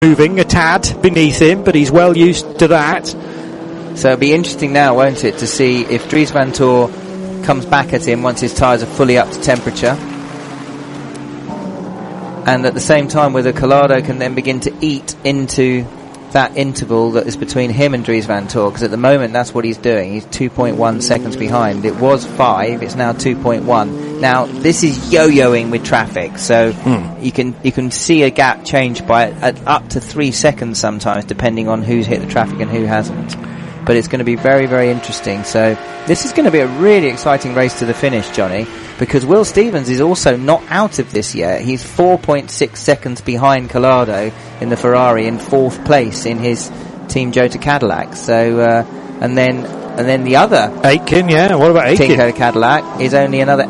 moving a tad beneath him, but he's well used to that. So it'll be interesting now, won't it, to see if Dries Van Tor comes back at him once his tyres are fully up to temperature. And at the same time, whether Collado can then begin to eat into that interval that is between him and Dries Van Tor, because at the moment that's what he's doing. He's 2.1 seconds behind. It was 5, it's now 2.1. Now this is yo-yoing with traffic, so you can see a gap change by up to 3 seconds sometimes, depending on who's hit the traffic and who hasn't. But it's going to be very, very interesting. So this is going to be a really exciting race to the finish, Johnny, because Will Stevens is also not out of this yet. He's 4.6 seconds behind Collado in the Ferrari, in 4th place in his Team Jota Cadillac. So and then the other Aitken, what about Aitken? Team Jota Cadillac is only another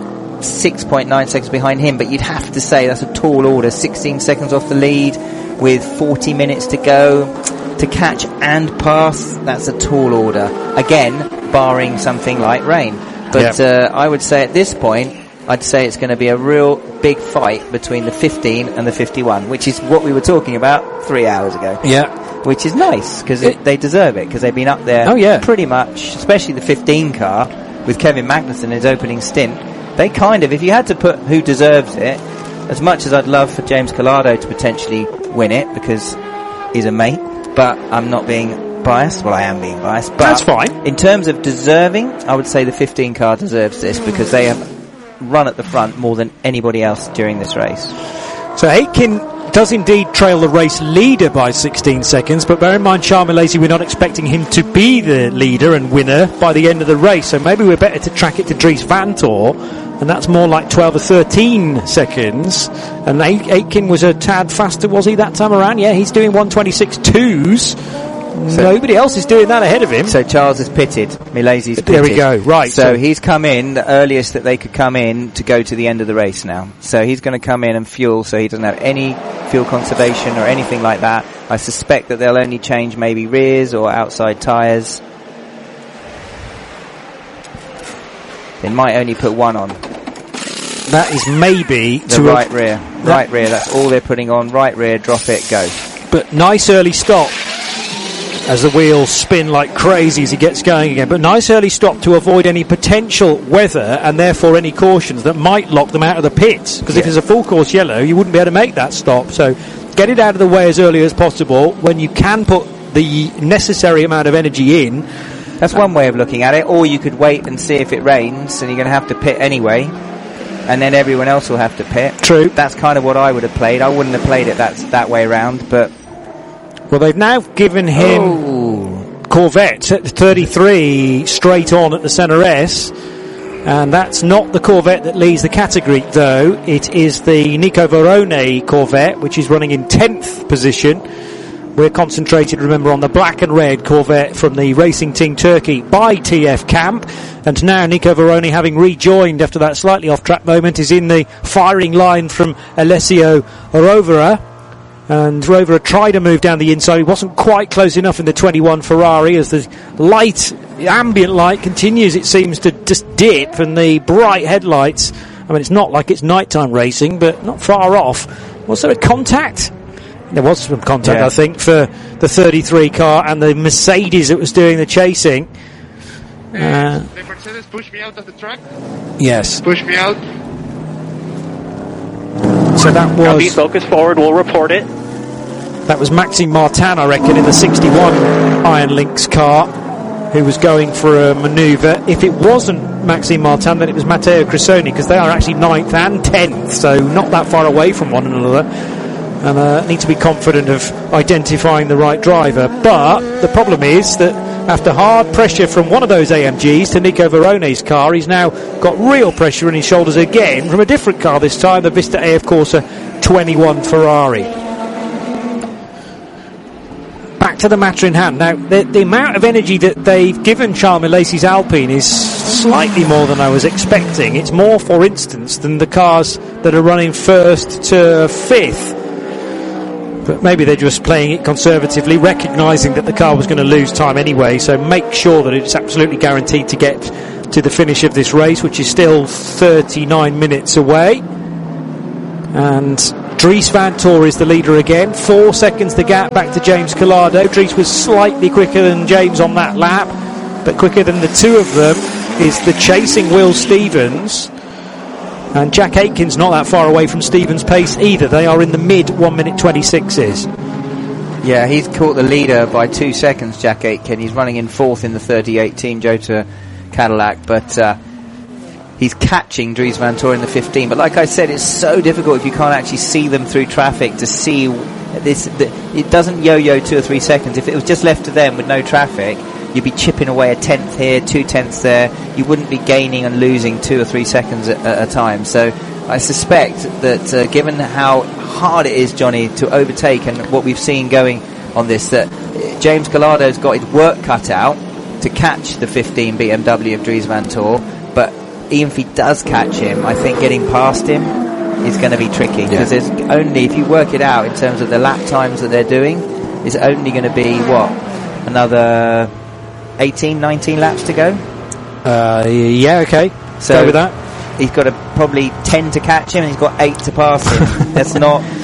6.9 seconds behind him, but you'd have to say that's a tall order. 16 seconds off the lead with 40 minutes to go. To catch and pass, that's a tall order. Again, barring something like rain. But I would say at this point, I'd say it's going to be a real big fight between the 15 and the 51, which is what we were talking about 3 hours ago. Yeah. Which is nice, because they deserve it, because they've been up there pretty much, especially the 15 car, with Kevin Magnussen in his opening stint. They kind of, if you had to put who deserves it, as much as I'd love for James Collado to potentially win it, because he's a mate, but I'm not being biased. Well, I am being biased. But that's fine. In terms of deserving, I would say the 15 car deserves this, because they have run at the front more than anybody else during this race. So Aitken does indeed trail the race leader by 16 seconds, but bear in mind, Charles Milesi, we're not expecting him to be the leader and winner by the end of the race, so maybe we're better to track it to Dries Van Tor, and that's more like 12 or 13 seconds. And Aitken was a tad faster, was he, that time around? Yeah, he's doing 126.2s. So nobody else is doing that ahead of him. So Charles is pitted. Milesi's pitted. There we go. Right. So he's come in, the earliest that they could come in to go to the end of the race now. So he's going to come in and fuel, so he doesn't have any fuel conservation or anything like that. I suspect that they'll only change maybe rears or outside tyres. They might only put one on. That is maybe the right rear. Right rear, that's all they're putting on. Right rear, drop it, go. But nice early stop as the wheels spin like crazy as he gets going again. But nice early stop to avoid any potential weather and therefore any cautions that might lock them out of the pits. Because if it's a full course yellow, you wouldn't be able to make that stop. So get it out of the way as early as possible when you can put the necessary amount of energy in. That's one way of looking at it. Or you could wait and see if it rains and you're going to have to pit anyway, and then everyone else will have to pit. True. That's kind of what I would have played. I wouldn't have played it that way around, but... Well, they've now given him Corvette at 33 straight on at the Senna S, and that's not the Corvette that leads the category, though. It is the Nico Varone Corvette, which is running in 10th position. We're concentrated, remember, on the black and red Corvette from the Racing Team Turkey by TF Camp. And now Nico Varone, having rejoined after that slightly off-track moment, is in the firing line from Alessio Rovera. And Rovera tried to move down the inside. He wasn't quite close enough in the 21 Ferrari as the light, the ambient light, continues, it seems, to just dip, and the bright headlights. I mean, it's not like it's nighttime racing, but not far off. Was there a contact? There was some contact, I think, for the 33 car and the Mercedes that was doing the chasing. The Mercedes pushed me out of the track. Yes. Push me out. So that was... Copy, focus forward, we'll report it. That was Maxime Martin, I reckon, in the 61 Iron Lynx car, who was going for a manoeuvre. If it wasn't Maxime Martin, then it was Matteo Cressoni, because they are actually 9th and 10th, so not that far away from one another. And need to be confident of identifying the right driver. But the problem is that after hard pressure from one of those AMGs to Nico Varone's car, he's now got real pressure in his shoulders again from a different car this time, the Vista AF Corsa 21 Ferrari. Back to the matter in hand. Now, the amount of energy that they've given Charles Milesi's Alpine is slightly more than I was expecting. It's more, for instance, than the cars that are running first to 5th. But maybe they're just playing it conservatively, recognising that the car was going to lose time anyway, so make sure that it's absolutely guaranteed to get to the finish of this race, which is still 39 minutes away. And Dries Van Tor is the leader again. 4 seconds the gap back to James Collado. Dries was slightly quicker than James on that lap, but quicker than the two of them is the chasing Will Stevens. And Jack Aitken's not that far away from Stevens' pace either. They are in the mid 1 minute 26s. Yeah, he's caught the leader by 2 seconds, Jack Aitken. He's running in fourth in the 38 Team Jota Cadillac, but he's catching Dries Van Tor in the 15. But like I said, it's so difficult if you can't actually see them through traffic to see this. It doesn't yo-yo 2 or 3 seconds. If it was just left to them with no traffic, you'd be chipping away a tenth here, 2 tenths there. You wouldn't be gaining and losing 2 or 3 seconds at a time. So I suspect that given how hard it is, Johnny, to overtake, and what we've seen going on this, that James Collado's got his work cut out to catch the 15 BMW of Dries Van Tor. But even if he does catch him, I think getting past him is going to be tricky, because there's only, if you work it out in terms of the lap times that they're doing, it's only going to be another 18, 19 laps to go. Yeah, okay. So go with that. He's got probably 10 to catch him, and he's got 8 to pass him. That's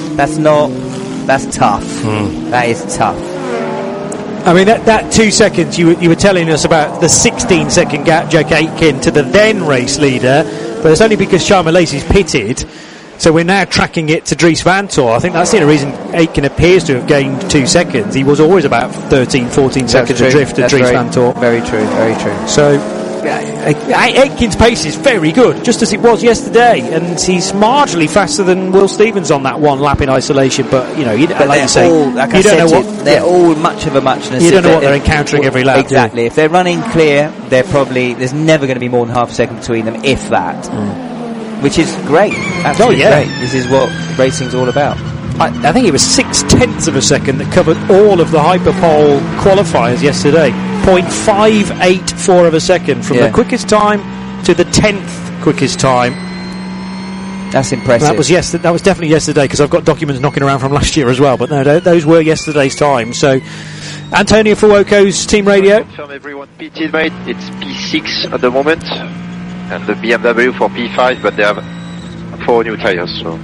tough. That is tough. I mean, that 2 seconds you were telling us about, the 16 second gap, Jack Aitken to the then race leader, but it's only because Sharma Lacey's pitted, so we're now tracking it to Dries Van Tor. I think that's the only reason Aitken appears to have gained 2 seconds. He was always about 13, 14 seconds adrift at Dries Van Tor. Very true, very true. So Aitken's pace is very good, just as it was yesterday, and he's marginally faster than Will Stevens on that one lap in isolation. But you don't know what they're all much of a muchness. You don't know what they're encountering every lap. Exactly. If they're running clear, there's never going to be more than half a second between them, if that. Which is great. Absolutely great. This is what racing's all about. I think it was 0.6 of a second that covered all of the Hyperpole qualifiers yesterday. 0.584 of a second from the quickest time to the 10th quickest time. That's impressive. That was That was definitely yesterday, because I've got documents knocking around from last year as well. But no, those were yesterday's time. So, Antonio Fuoco's Team Radio. Confirm everyone pitted, mate. It's P6 at the moment, and the BMW for P5, but they have 4 new tires. So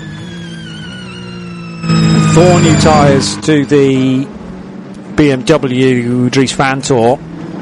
4 new tyres to the BMW Dries Van Tor.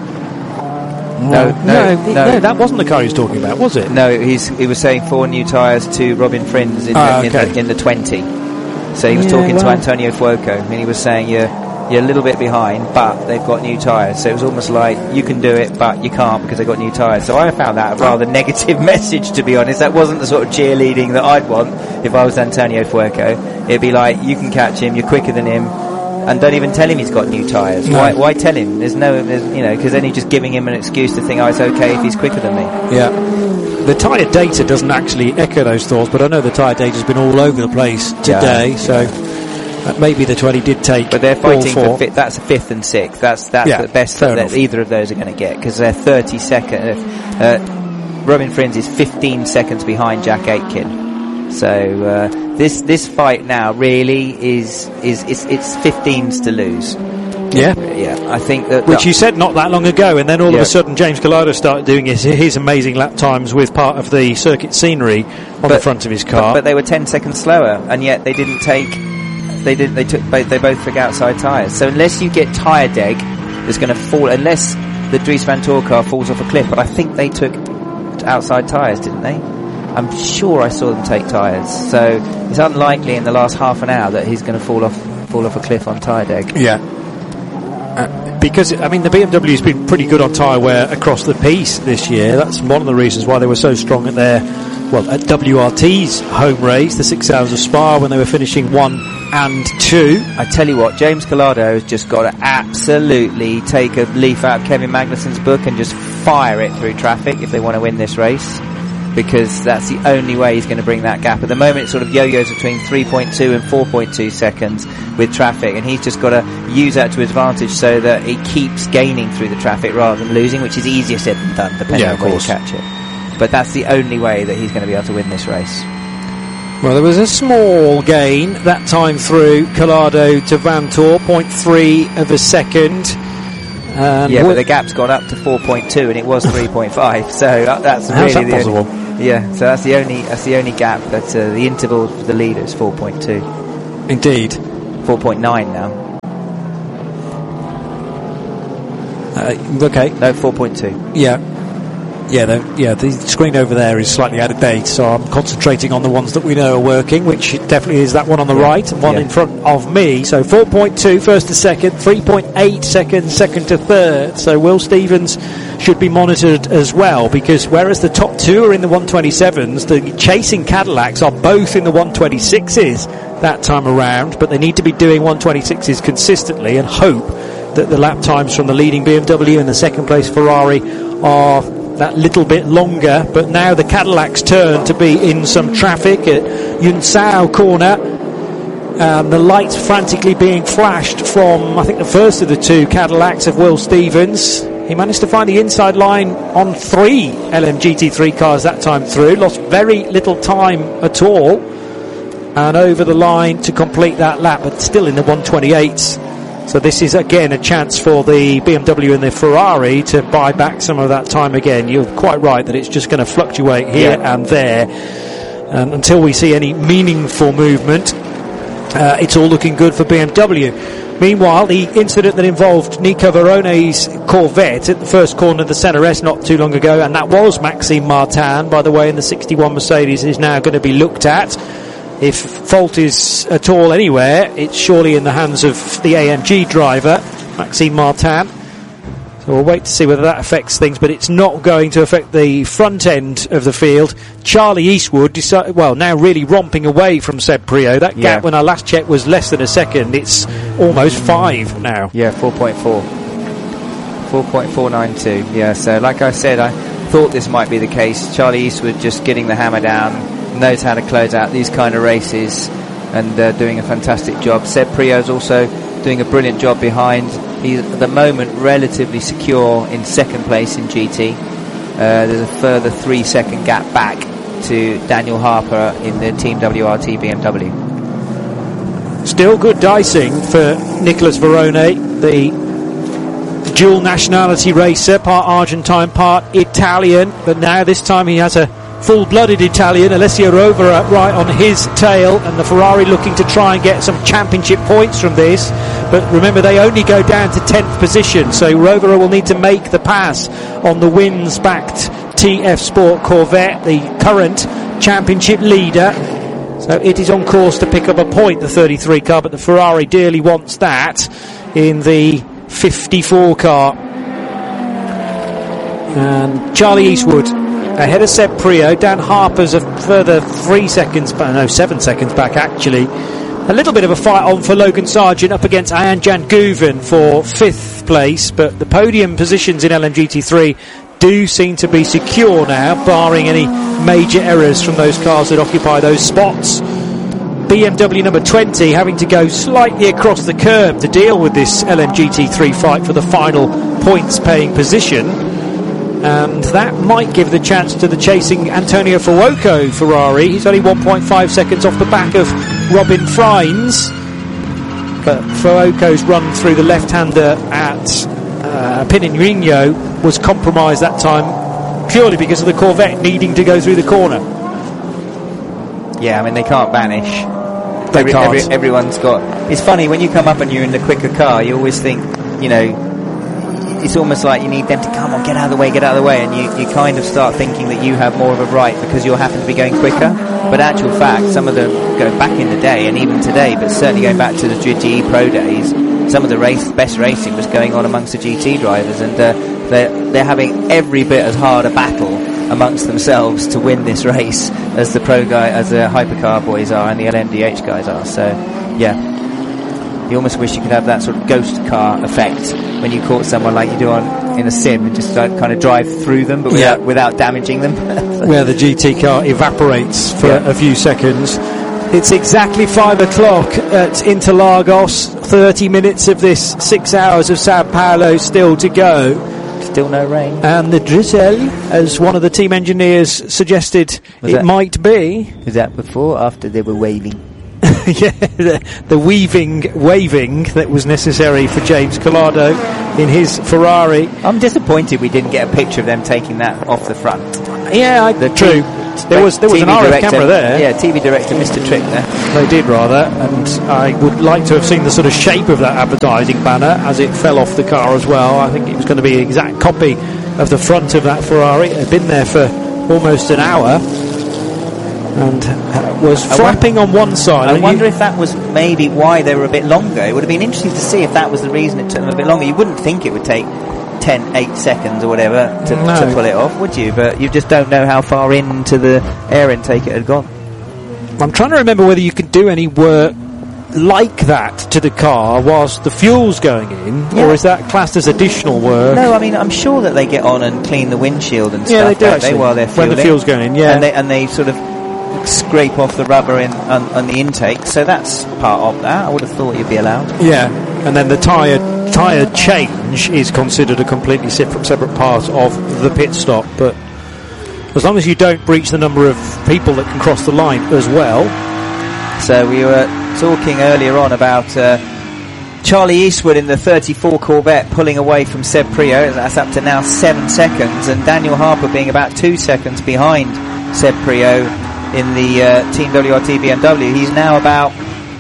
No, that wasn't the car he was talking about, was it? No, he was saying 4 new tyres to Robin Frins in the 20. So he was talking to Antonio Fuoco, and he was saying you're a little bit behind, but they've got new tyres. So it was almost like you can do it, but you can't because they've got new tyres. So I found that a rather negative message, to be honest. That wasn't the sort of cheerleading that I'd want if I was Antonio Fuoco. It'd be like, you can catch him, you're quicker than him, and don't even tell him he's got new tyres. No. Why tell him? Because then you're just giving him an excuse to think, it's okay if he's quicker than me. Yeah. The tyre data doesn't actually echo those thoughts, but I know the tyre data's been all over the place today, so maybe the 20 did take. But they're fighting for that's a 5th and 6th. That's the best that either of those are going to get, because they're 30 seconds. Robin Frins is 15 seconds behind Jack Aitken. So this fight now really is it's 15s to lose. Yeah, I think that. Which you said not that long ago, and then all of a sudden James Collado started doing his amazing lap times with part of the circuit scenery on the front of his car. But they were 10 seconds slower, and yet they didn't take. They both took outside tyres. So unless you get tyre deg, that's going to fall. Unless the Dries Van Tor car falls off a cliff, but I think they took outside tyres, didn't they? I'm sure I saw them take tyres. So it's unlikely in the last half an hour that he's going to fall off a cliff on tyre deg. Yeah. Because, the BMW's been pretty good on tyre wear across the piece this year. That's one of the reasons why they were so strong at at WRT's home race, the 6 Hours of Spa, when they were finishing 1 and 2. I tell you what, James Collado has just got to absolutely take a leaf out of Kevin Magnussen's book and just fire it through traffic if they want to win this race, because that's the only way he's going to bring that gap. At the moment, it sort of yo-yos between 3.2 and 4.2 seconds with traffic, and he's just got to use that to his advantage so that he keeps gaining through the traffic rather than losing, which is easier said than done, depending on where you catch it. But that's the only way that he's going to be able to win this race. Well, there was a small gain that time through Collado to Van Tor, 0.3 of a second. But the gap's gone up to 4.2 and it was 3.5, so that's really possible? Yeah, so that's the only gap. But the interval for the leader is 4.2. Indeed. 4.9 now. Okay. No, 4.2. Yeah. The screen over there is slightly out of date, so I'm concentrating on the ones that we know are working, which definitely is that one on the right and one in front of me. So 4.2 first to second, 3.8 seconds second to third. So Will Stevens should be monitored as well, because whereas the top two are in the 127s, the chasing Cadillacs are both in the 126s that time around, but they need to be doing 126s consistently and hope that the lap times from the leading BMW and the second place Ferrari are that little bit longer. But now the Cadillac's turn to be in some traffic at Yunsao corner. The lights frantically being flashed from, I think, the first of the two Cadillacs of Will Stevens. He managed to find the inside line on 3 LMGT3 cars that time through, lost very little time at all, and over the line to complete that lap, but still in the 128s. So this is again a chance for the BMW and the Ferrari to buy back some of that time again. You're quite right that it's just going to fluctuate here and there, and until we see any meaningful movement, it's all looking good for BMW. Meanwhile, the incident that involved Nico Verone's Corvette at the first corner of the Center S not too long ago, and that was Maxime Martin, by the way, in the 61 Mercedes, is now going to be looked at. If fault is at all anywhere, it's surely in the hands of the AMG driver, Maxime Martin. So we'll wait to see whether that affects things, but it's not going to affect the front end of the field. Charlie Eastwood now really romping away from Seb Priaulx. That gap when I last checked was less than a second. It's almost 5 now. Yeah, 4.4. 4.492. Yeah, so like I said, I thought this might be the case. Charlie Eastwood just getting the hammer down, knows how to close out these kind of races, and doing a fantastic job. Seb Priaulx's also doing a brilliant job behind. He's at the moment relatively secure in second place in GT. There's a further 3-second gap back to Daniel Harper in the Team WRT BMW. Still good dicing for Nicolas Verone, the dual nationality racer, part Argentine, part Italian, but now this time he has a full-blooded Italian, Alessio Rovera, right on his tail, and the Ferrari looking to try and get some championship points from this. But remember, they only go down to 10th position, so Rovera will need to make the pass on the wins-backed TF Sport Corvette, the current championship leader. So it is on course to pick up a point, the 33 car, but the Ferrari dearly wants that in the 54 car. And Charlie Eastwood ahead of Seb Priaulx. Dan Harper's a further 7 seconds back actually. A little bit of a fight on for Logan Sargent up against Ayan Janguven for 5th place, but the podium positions in LMGT3 do seem to be secure now, barring any major errors from those cars that occupy those spots. BMW number 20 having to go slightly across the curb to deal with this LMGT3 fight for the final points paying position. And that might give the chance to the chasing Antonio Fuoco Ferrari. He's only 1.5 seconds off the back of Robin Freins, but Fuoco's run through the left-hander at Pinarino was compromised that time purely because of the Corvette needing to go through the corner. Yeah, I mean, they can't vanish. Everyone's got... It's funny, when you come up and you're in the quicker car, you always think, it's almost like you need them to come on, get out of the way, and you kind of start thinking that you have more of a right because you happen to be going quicker. But actual fact, some of them go back in the day, and even today, but certainly going back to the GT Pro days, some of the best racing was going on amongst the GT drivers, and they're having every bit as hard a battle amongst themselves to win this race as the as the hypercar boys are and the LMDH guys are. So, yeah. You almost wish you could have that sort of ghost car effect when you caught someone like you do in a sim and just kind of drive through them but without damaging them. Where the GT car evaporates for a few seconds. It's exactly 5 o'clock at Interlagos. 30 minutes of this 6 hours of Sao Paulo still to go. Still no rain. And the drizzle, as one of the team engineers suggested might be. Was that before or after they were waving? Yeah, the waving that was necessary for James Collado in his Ferrari. I'm disappointed we didn't get a picture of them taking that off the front. Yeah, true. There was an RF camera there. Yeah, TV director missed a trick there. They did rather, and I would like to have seen the sort of shape of that advertising banner as it fell off the car as well. I think it was going to be an exact copy of the front of that Ferrari. It had been there for almost an hour and was flapping on one side. I wonder if that was maybe why they were a bit longer. It would have been interesting to see if that was the reason it took them a bit longer. You wouldn't think it would take 8 seconds or whatever to pull it off, would you? But you just don't know how far into the air intake it had gone. I'm trying to remember whether you could do any work like that to the car whilst the fuel's going in, or is that classed as additional work? No, I mean, I'm sure that they get on and clean the windshield and stuff. Yeah, they do actually, while they're fueling. when the fuel's going in, yeah. And they sort of scrape off the rubber on the intake, so that's part of that. I would have thought you'd be allowed. Yeah, and then the tyre change is considered a completely separate part of the pit stop, but as long as you don't breach the number of people that can cross the line as well. So we were talking earlier on about Charlie Eastwood in the 34 Corvette pulling away from Seb Priaulx. That's up to now 7 seconds, and Daniel Harper being about 2 seconds behind Seb Priaulx in the Team WRT BMW. He's now about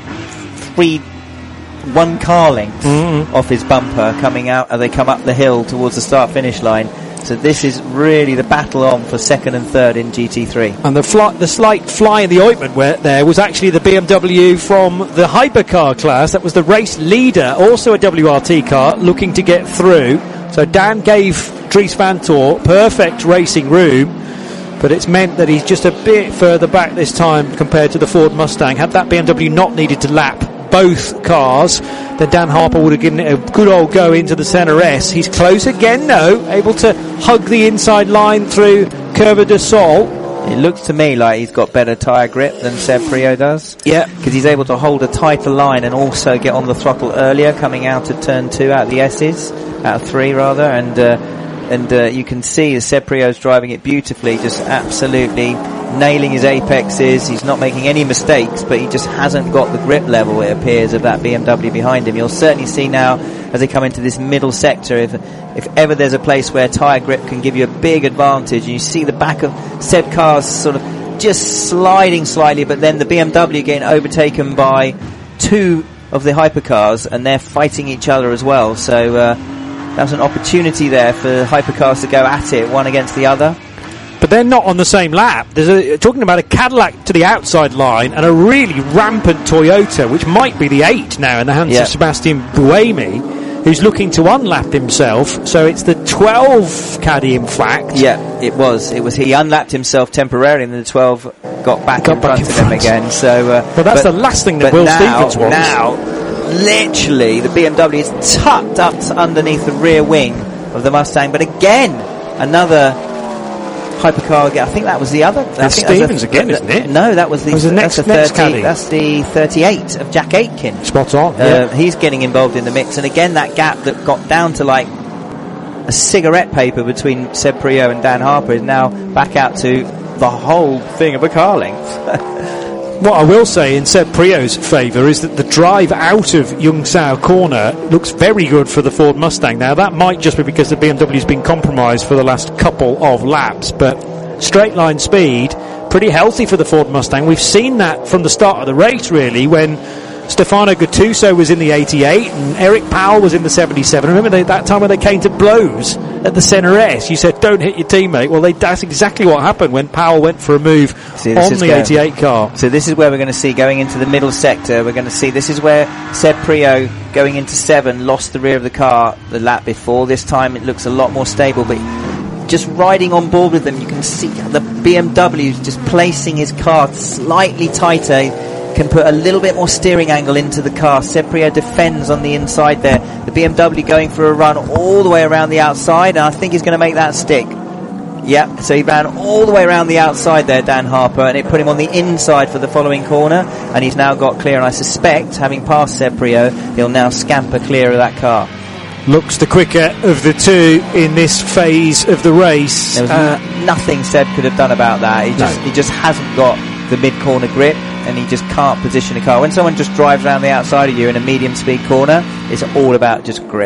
1 car length off his bumper coming out as they come up the hill towards the start-finish line. So this is really the battle on for second and third in GT3. And the slight fly in the ointment there was actually the BMW from the hypercar class. That was the race leader, also a WRT car, looking to get through. So Dan gave Dries Vanthoor perfect racing room, but it's meant that he's just a bit further back this time compared to the Ford Mustang. Had that BMW not needed to lap both cars, then Dan Harper would have given it a good old go into the Senna S. He's close again, though, able to hug the inside line through Curva de Sol. It looks to me like he's got better tyre grip than Seb Priaulx does. Yeah. Because he's able to hold a tighter line and also get on the throttle earlier, coming out of turn 2, out of the S's, out of 3 rather, and you can see as Seb Priaulx's driving it beautifully, just absolutely nailing his apexes. He's not making any mistakes, but he just hasn't got the grip level, it appears, of that BMW behind him. You'll certainly see now as they come into this middle sector, if ever there's a place where tyre grip can give you a big advantage, and you see the back of Seb cars sort of just sliding slightly, but then the BMW getting overtaken by 2 of the hypercars, and they're fighting each other as well. So that's an opportunity there for hypercars to go at it, one against the other. But they're not on the same lap. Talking about a Cadillac to the outside line and a really rampant Toyota, which might be the 8 now in the hands of Sebastian Buemi, who's looking to unlap himself. So it's the 12 Caddy, in fact. Yeah, it was. He unlapped himself temporarily, and the 12 got back in front of him again. So, but that's the last thing that Will Stevens wants. Now, literally, the BMW is tucked up underneath the rear wing of the Mustang. But again, another hypercar. I think that was the other. That's Stevens again, isn't it? No, that was the next Caddy. That's the 38 of Jack Aitken. Spot on. He's getting involved in the mix, and again that gap that got down to like a cigarette paper between Seb Priaulx and Dan Harper is now back out to the whole thing of a car length. What I will say in Seb Priaulx's favour is that the drive out of Yungsao corner looks very good for the Ford Mustang. Now that might just be because the BMW's been compromised for the last couple of laps, but straight line speed, pretty healthy for the Ford Mustang. We've seen that from the start of the race, really, when Stefano Gattuso was in the 88 and Eric Powell was in the 77. Remember that time when they came to blows at the Senna S? You said, don't hit your teammate. Well, that's exactly what happened when Powell went for a move on the 88 car. So this is where we're going to see, going into the middle sector, we're going to see this is where Seb Priaulx, going into 7, lost the rear of the car the lap before. This time it looks a lot more stable, but just riding on board with them, you can see the BMW is just placing his car slightly tighter, can put a little bit more steering angle into the car. Seb Priaulx defends on the inside there. The BMW going for a run all the way around the outside, and I think he's going to make that stick. Yeah, so he ran all the way around the outside there, Dan Harper, and it put him on the inside for the following corner, and he's now got clear, and I suspect, having passed Seb Priaulx, he'll now scamper clear of that car. Looks the quicker of the two in this phase of the race. There was nothing Seb could have done about that. He just hasn't got the mid-corner grip, and he just can't position a car. When someone just drives around the outside of you in a medium speed corner, it's all about just grip.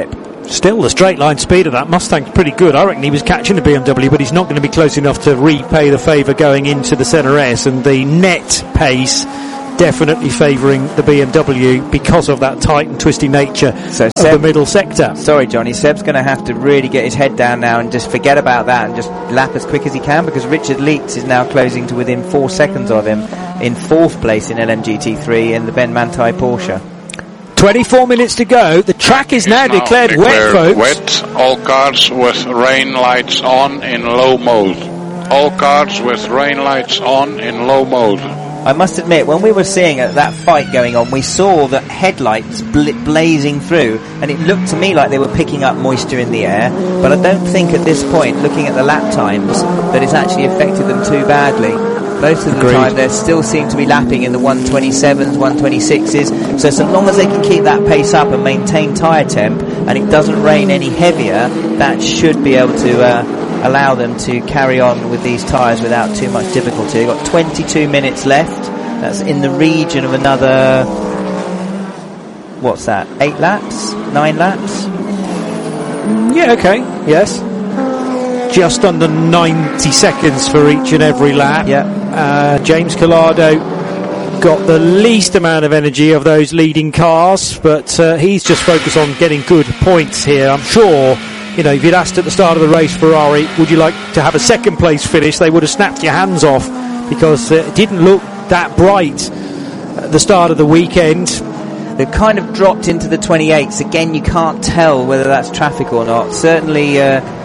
Still, the straight line speed of that Mustang's pretty good. I reckon he was catching the BMW, but he's not going to be close enough to repay the favour going into the Centre S, and the net pace definitely favouring the BMW because of that tight and twisty nature of the middle sector. Sorry, Johnny, Seb's going to have to really get his head down now and just forget about that and just lap as quick as he can, because Richard Leeds is now closing to within 4 seconds of him in 4th place in LMGT3 in the Ben Manthey Porsche. 24 minutes to go. The track is now declared wet, folks. Wet. All cars with rain lights on in low mode. All cars with rain lights on in low mode. I must admit, when we were seeing that fight going on, we saw the headlights blazing through, and it looked to me like they were picking up moisture in the air, but I don't think at this point, looking at the lap times, that it's actually affected them too badly. Most of the time they still seem to be lapping in the 127s, 126s, so long as they can keep that pace up and maintain tyre temp, and it doesn't rain any heavier, that should be able to allow them to carry on with these tyres without too much difficulty. They've got 22 minutes left. That's in the region of another, what's that, 8 laps? 9 laps? Yeah, okay, yes. Just under 90 seconds for each and every lap. Yeah. James Collado got the least amount of energy of those leading cars, but he's just focused on getting good points here. I'm sure, you know, if you'd asked at the start of the race, Ferrari, would you like to have a second place finish, they would have snapped your hands off, because it didn't look that bright at the start of the weekend. They've kind of dropped into the 28s. Again, you can't tell whether that's traffic or not. Certainly,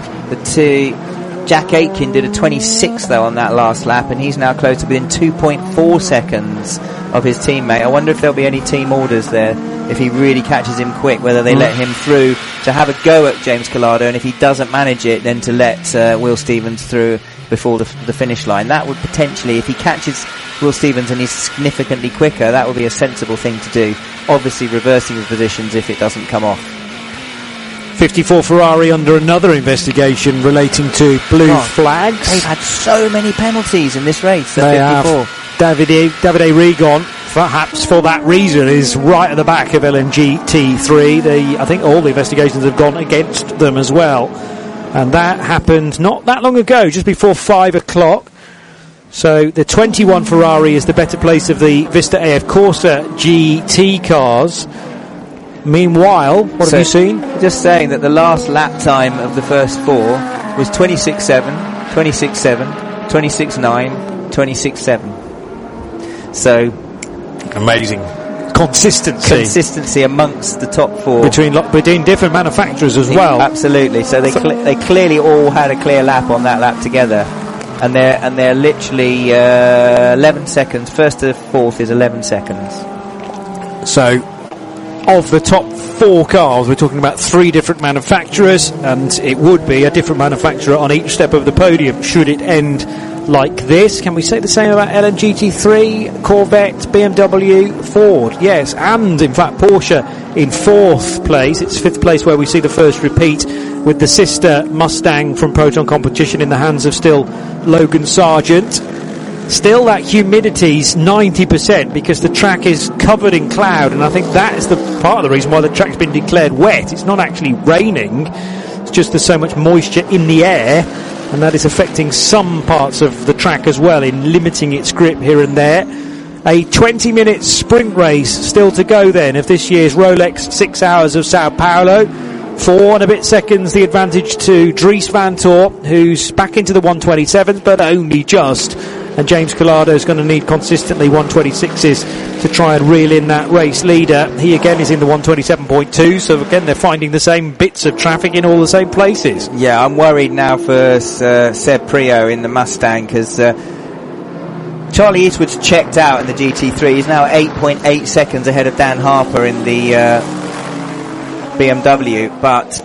Jack Aitken did a 26 though on that last lap, and he's now close to within 2.4 seconds of his teammate. I wonder if there'll be any team orders there if he really catches him quick, whether they let him through to have a go at James Collado, and if he doesn't manage it, then to let Will Stevens through before the finish line. That would potentially, if he catches Will Stevens and he's significantly quicker, that would be a sensible thing to do. Obviously reversing his positions if it doesn't come off. 54 Ferrari under another investigation relating to blue flags. They've had so many penalties in this race. They 54. Davide Rigon, perhaps for that reason, is right at the back of LMGT3. I think all the investigations have gone against them as well. And that happened not that long ago, just before 5 o'clock. So the 21 Ferrari is the better place of the Vista AF Corsa GT cars. Meanwhile, what have you seen? Just saying that the last lap time of the first 4 was 26.7, 26.7, 26.9, 26.7. So amazing consistency amongst the top 4 between different manufacturers as well. Absolutely. So they clearly all had a clear lap on that lap together, and they're literally 11 seconds. First to fourth is 11 seconds. So, of the top 4 cars, we're talking about 3 different manufacturers, and it would be a different manufacturer on each step of the podium should it end like this. Can we say the same about LMGT3, Corvette, BMW, Ford? Yes, and in fact Porsche in 4th place. It's 5th place where we see the first repeat with the sister Mustang from Proton Competition in the hands of still Logan Sargent. Still, that humidity's 90% because the track is covered in cloud, and I think that is the part of the reason why the track's been declared wet. It's not actually raining, it's just there's so much moisture in the air, and that is affecting some parts of the track as well in limiting its grip here and there. A 20-minute sprint race still to go then of this year's Rolex 6 Hours of Sao Paulo. 4 and a bit seconds the advantage to Dries Vanthoor, who's back into the 127s, but only just. And James Collado is going to need consistently 126s to try and reel in that race leader. He again is in the 127.2, so again they're finding the same bits of traffic in all the same places. Yeah, I'm worried now for Seb Priaulx in the Mustang, because Charlie Eastwood's checked out in the GT3. He's now 8.8 seconds ahead of Dan Harper in the BMW, but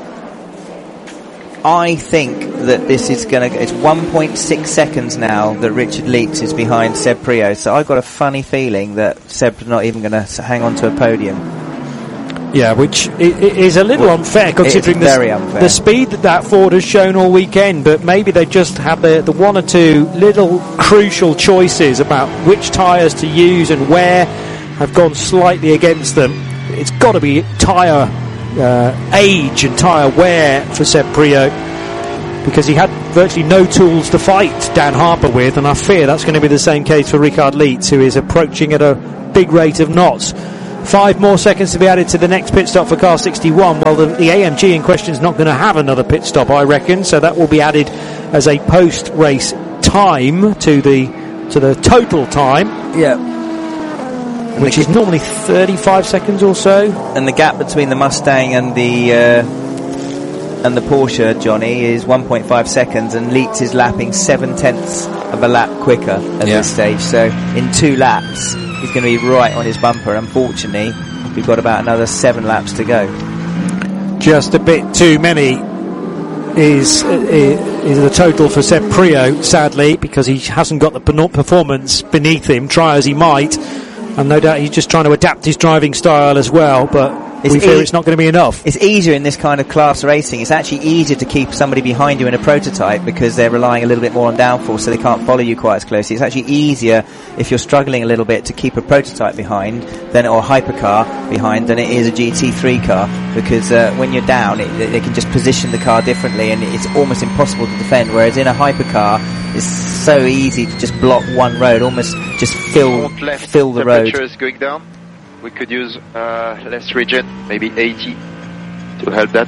I think that this is going to... It's 1.6 seconds now that Richard Leeds is behind Seb Priaulx, so I've got a funny feeling that Seb's not even going to hang on to a podium. Yeah, which is a little unfair considering the speed that Ford has shown all weekend, but maybe they just have the 1 or 2 little crucial choices about which tyres to use and where have gone slightly against them. It's got to be tyre age and tyre wear for Seb Priaulx, because he had virtually no tools to fight Dan Harper with, and I fear that's going to be the same case for Richard Lietz, who is approaching at a big rate of knots. 5 more seconds to be added to the next pit stop for car 61. Well, the AMG in question is not going to have another pit stop, I reckon, so that will be added as a post-race time to the total time. Yeah. Which is normally 35 seconds or so. And the gap between the Mustang and the Porsche, Johnny, is 1.5 seconds, and Lietz is lapping 7/10 of a lap quicker at this stage. So in 2 laps, he's going to be right on his bumper. Unfortunately, we've got about another 7 laps to go. Just a bit too many is the total for Seb Priaulx, sadly, because he hasn't got the performance beneath him, try as he might. And no doubt he's just trying to adapt his driving style as well, but we fear it's not going to be enough. It's easier in this kind of class racing. It's actually easier to keep somebody behind you in a prototype because they're relying a little bit more on downforce, so they can't follow you quite as closely. It's actually easier if you're struggling a little bit to keep a prototype behind or a hypercar behind than it is a GT3 car, because when you're down, they can just position the car differently, and it's almost impossible to defend, whereas in a hypercar, it's so easy to just block one road, almost just fill the road. Temperature is going down. We could use less regen, maybe 80, to help that.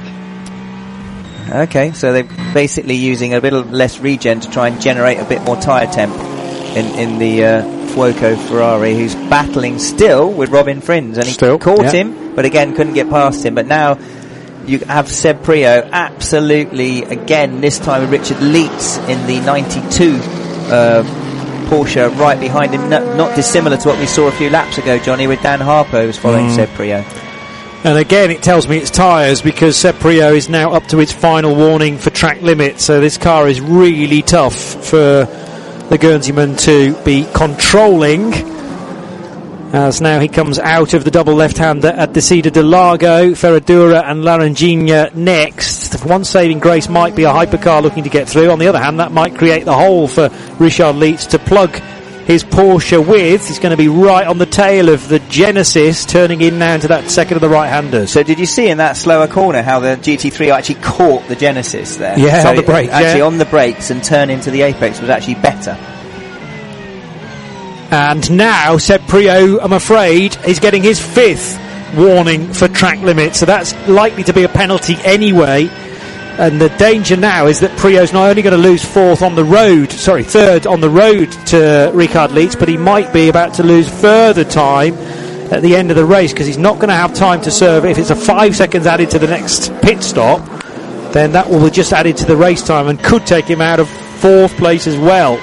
Okay, so they're basically using a bit of less regen to try and generate a bit more tyre temp in the Fuoco Ferrari, who's battling still with Robin Frins, and he caught him, but again couldn't get past him. But now you have Seb Priaulx absolutely, again, this time with Richard Lietz in the 92 Porsche right behind him, not dissimilar to what we saw a few laps ago, Johnny, with Dan Harper who's following Seb Priaulx. And again, it tells me it's tyres, because Seb Priaulx is now up to its final warning for track limit, so this car is really tough for the Guernseyman to be controlling, as now he comes out of the double left-hander at Desida de Largo. Ferradura and Laranjinha next. One saving grace might be a hypercar looking to get through. On the other hand, that might create the hole for Richard Lietz to plug his Porsche with. He's going to be right on the tail of the Genesis, turning in now into that second of the right-handers. So did you see in that slower corner how the GT3 actually caught the Genesis there? Yeah, so on the brakes. Actually on the brakes and turn into the apex was actually better. And now Seb Priaulx, I'm afraid, is getting his 5th warning for track limit, so that's likely to be a penalty anyway. And the danger now is that Priaulx's not only going to lose third on the road to Richard Lietz, but he might be about to lose further time at the end of the race, because he's not going to have time to serve. If it's a 5 seconds added to the next pit stop, then that will be just added to the race time and could take him out of 4th place as well.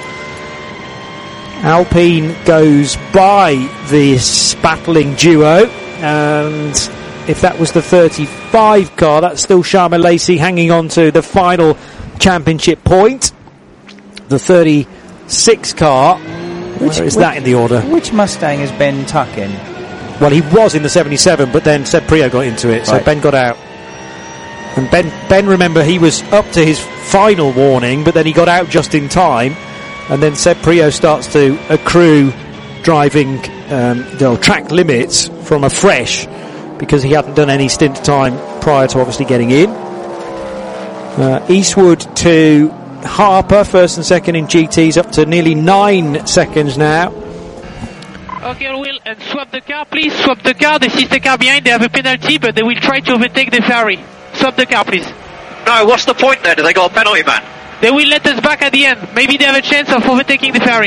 Alpine goes by this battling duo, and if that was the 35 car, that's still Charles Lacey hanging on to the final championship point. The 36 car, where is that in the order? Which Mustang is Ben Tuck in? Well, he was in the 77, but then Seb Priaulx got into it, so Ben got out. And Ben, remember, he was up to his final warning, but then he got out just in time. And then Seb Priaulx starts to accrue driving track limits from afresh, because he hadn't done any stint time prior to obviously getting in. Eastwood to Harper, first and second in GTs, up to nearly 9 seconds now. Okay, Will, and swap the car, please. Swap the car. This is the car behind. They have a penalty, but they will try to overtake the Ferrari. Swap the car, please. No, what's the point there? Do they got a penalty, man? They will let us back at the end. Maybe they have a chance of overtaking the Ferrari.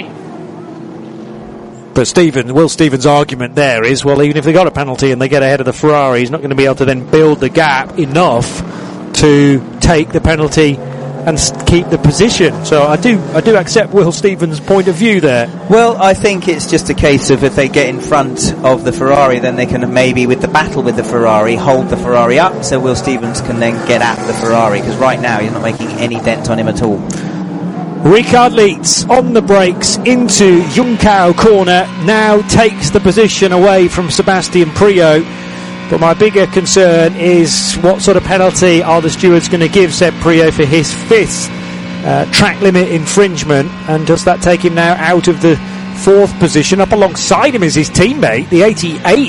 But Will Stevens' argument there is, well, even if they got a penalty and they get ahead of the Ferrari, he's not going to be able to then build the gap enough to take the penalty and keep the position. So I do accept Will Stevens' point of view there. Well, I think it's just a case of if they get in front of the Ferrari, then they can maybe, with the battle with the Ferrari, hold the Ferrari up, so Will Stevens can then get at the Ferrari, because right now he's not making any dent on him at all. Richard Lietz on the brakes into Junkau corner, now takes the position away from Sebastian Priaulx. But my bigger concern is what sort of penalty are the stewards going to give Seb Priaulx for his 5th track limit infringement, and does that take him now out of the 4th position? Up alongside him is his teammate, the 88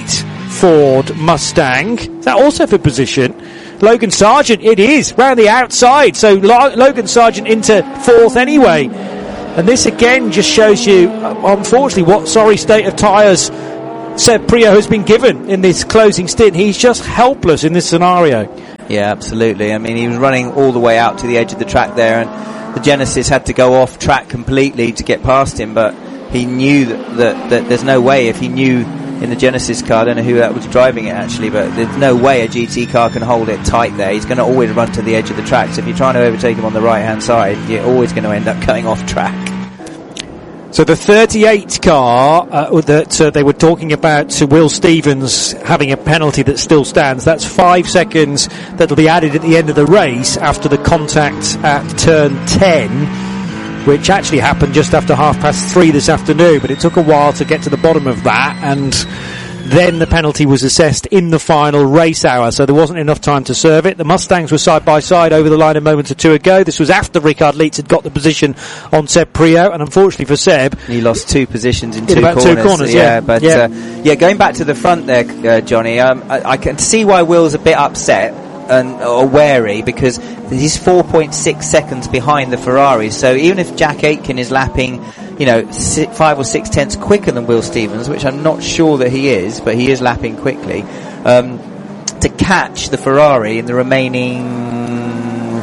Ford Mustang. Is that also for position? Logan Sargent, it is, round the outside. So Logan Sargent into 4th anyway. And this again just shows you, unfortunately, what sorry state of tyres Seb Priaulx has been given in this closing stint. He's just helpless in this scenario. Yeah, absolutely. I mean, he was running all the way out to the edge of the track there, and the Genesis had to go off track completely to get past him, but he knew that there's no way, if he knew in the Genesis car, I don't know who that was driving it actually, but there's no way a GT car can hold it tight there. He's going to always run to the edge of the track, so if you're trying to overtake him on the right hand side, you're always going to end up going off track. So the 38 car that they were talking about, to Will Stevens having a penalty that still stands, that's 5 seconds that'll be added at the end of the race after the contact at turn 10, which actually happened just after 3:30 this afternoon, but it took a while to get to the bottom of that, and then the penalty was assessed in the final race hour, so there wasn't enough time to serve it. The Mustangs were side by side over the line a moment or two ago. This was after Richard Lietz had got the position on Seb Priaulx, and unfortunately for Seb, he lost 2 positions in about two 2 corners. But going back to the front there, Johnny, I can see why Will's a bit upset or wary, because he's 4.6 seconds behind the Ferrari. So even if Jack Aitken is lapping 5 or 6 tenths quicker than Will Stevens, which I'm not sure that he is, but he is lapping quickly, to catch the Ferrari in the remaining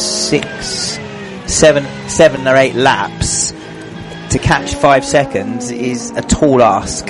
7 or 8 laps, to catch 5 seconds is a tall ask.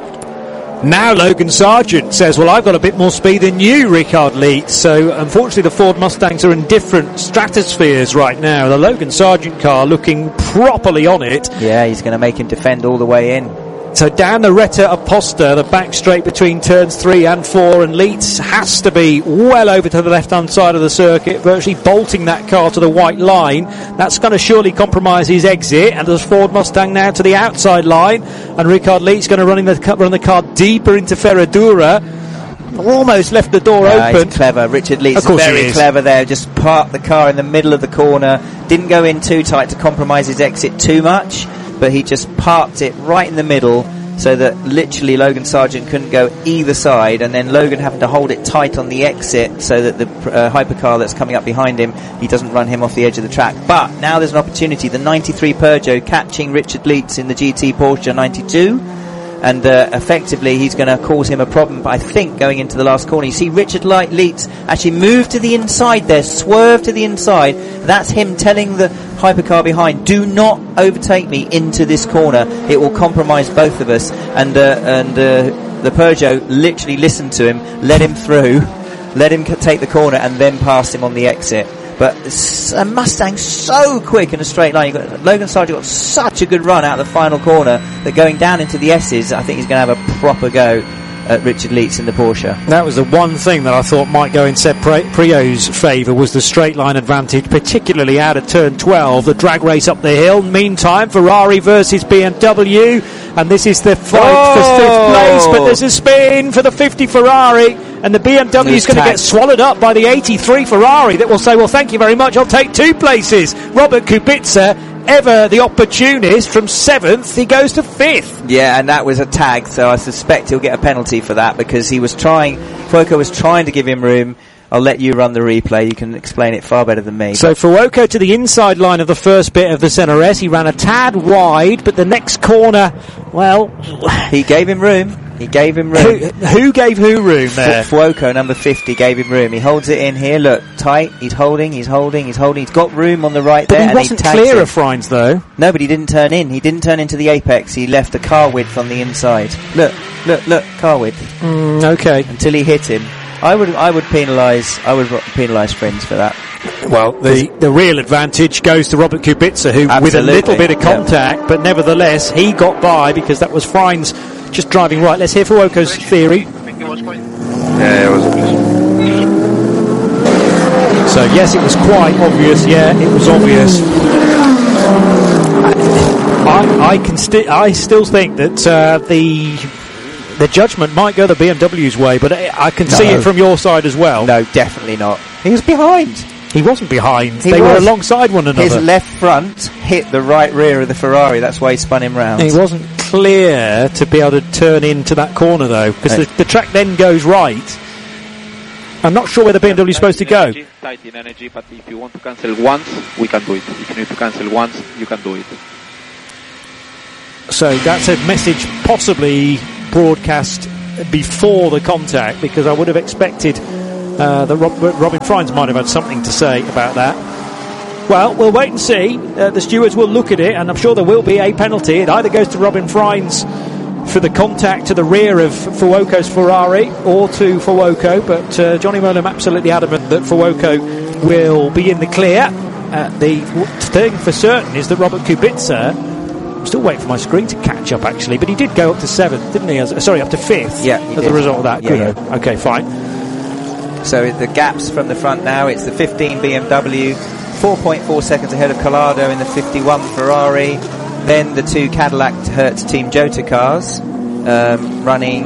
Now Logan Sargent says, well, I've got a bit more speed than you, Richard Lietz. So unfortunately the Ford Mustangs are in different stratospheres right now. The Logan Sargent car looking properly on it. Yeah, he's going to make him defend all the way in. So down the Retta Aposta, the back straight between turns 3 and 4, and Lietz has to be well over to the left-hand side of the circuit, virtually bolting that car to the white line. That's going to surely compromise his exit, and there's Ford Mustang now to the outside line, and Richard Lietz going to run the car deeper into Ferradura. Almost left the door open. He's clever. Richard Lietz is very clever there. Just parked the car in the middle of the corner. Didn't go in too tight to compromise his exit too much, but he just parked it right in the middle so that literally Logan Sargent couldn't go either side, and then Logan having to hold it tight on the exit so that the hypercar that's coming up behind him, he doesn't run him off the edge of the track. But now there's an opportunity. The 93 Peugeot catching Richard Lietz in the GT Porsche 92, and effectively he's going to cause him a problem, I think, going into the last corner. You see Richard Lietz actually move to the inside there, swerve to the inside. That's him telling the hypercar behind, do not overtake me into this corner, it will compromise both of us. And the Peugeot literally listened to him, let him through, let him take the corner, and then passed him on the exit. But a Mustang so quick in a straight line. Logan Sargent got such a good run out of the final corner that going down into the S's, I think he's going to have a proper go at Richard Lietz in the Porsche. That was the one thing that I thought might go in Seb Priaulx's favour, was the straight line advantage, particularly out of turn 12, the drag race up the hill. Meantime, Ferrari versus BMW, and this is the fight for 5th place, but there's a spin for the 50 Ferrari, and the BMW is going to get swallowed up by the 83 Ferrari that will say, well, thank you very much, I'll take 2 places. Robert Kubica, ever the opportunist, from 7th, he goes to 5th. Yeah, and that was a tag, so I suspect he'll get a penalty for that, because Fuoco was trying to give him room. I'll let you run the replay. You can explain it far better than me. So Fuoco to the inside line of the first bit of the Senna S. He ran a tad wide, but the next corner, well, he gave him room. He gave him room. Who gave who room there? Fuoco, number 50, gave him room. He holds it in here. Look, tight. He's holding. He's got room on the right there. But he wasn't clear of Freins, though. No, but he didn't turn in. He didn't turn into the apex. He left a car width on the inside. Look, car width. Okay. Until he hit him. I would penalise Freins for that. Well, the real advantage goes to Robert Kubica, who with a little bit of contact, but nevertheless he got by because that was Freins just driving right. Let's hear Fuoco's theory. Yeah, it was obvious. So yes, it was quite obvious. Yeah, it was obvious. I still think that the judgment might go the BMW's way, but I can see it from your side as well. No, definitely not. He was behind. He wasn't behind. They were alongside one another. His left front hit the right rear of the Ferrari. That's why he spun him round. He wasn't clear to be able to turn into that corner, though, because the track then goes right. I'm not sure where the BMW is supposed to go. Tight in energy, but if you want to cancel once, we can do it. If you need to cancel once, you can do it. So that's a message possibly broadcast before the contact, because I would have expected that Robin Frijns might have had something to say about that. Well, we'll wait and see. The stewards will look at it, and I'm sure there will be a penalty. It either goes to Robin Frijns for the contact to the rear of Fuoco's Ferrari, or to Fuoco, but Johnny Mowlem absolutely adamant that Fuoco will be in the clear. The thing for certain is that Robert Kubica, I'm still waiting for my screen to catch up actually, but he did go up to 7th, didn't he? Up to 5th, as a result of that. Good. Okay, fine. So the gaps from the front now, it's the 15 BMW, 4.4 seconds ahead of Collado in the 51 Ferrari. Then the 2 Cadillac Hertz Team Jota cars, running